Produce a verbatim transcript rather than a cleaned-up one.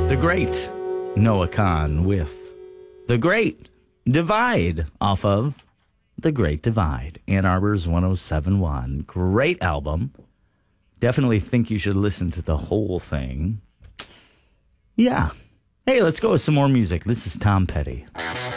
The great Noah Kahan with The Great Divide off of The Great Divide, Ann Arbor's one oh seven point one. Great album. Definitely think you should listen to the whole thing. Yeah. Hey, let's go with some more music. This is Tom Petty.